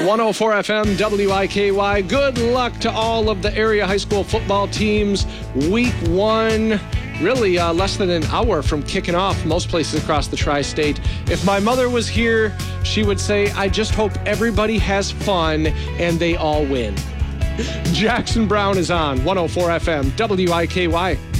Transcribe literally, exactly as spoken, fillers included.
one oh four F M, W I K Y. Good luck to all of the area high school football teams. Week one, really uh, less than an hour from kicking off most places across the tri-state. If my mother was here, she would say, I just hope everybody has fun and they all win. Jackson Brown is on one oh four F M, W I K Y.